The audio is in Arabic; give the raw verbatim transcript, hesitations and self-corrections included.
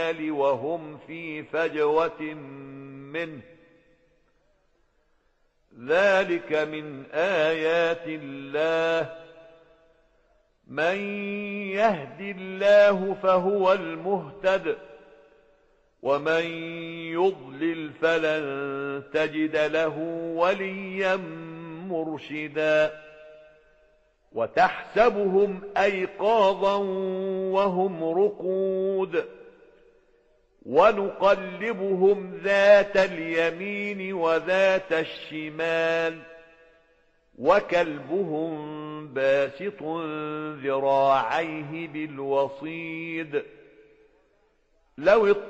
الشمال وهم في فجوة منه ذلك من آيات الله من يهد الله فهو المهتد ومن يضلل فلن تجد له وليا مرشدا وتحسبهم أيقاظا وهم رقود ونقلبهم ذات اليمين وذات الشمال وكلبهم باسط ذراعيه بالوصيد لو